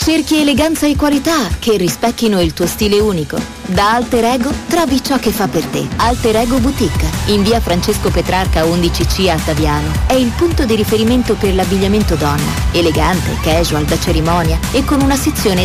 Cerchi eleganza e qualità che rispecchino il tuo stile unico. Da Alter Ego trovi ciò che fa per te. Alter Ego Boutique, in via Francesco Petrarca 11C a Taviano. È il punto di riferimento per l'abbigliamento donna. Elegante, casual, da cerimonia e con una sezione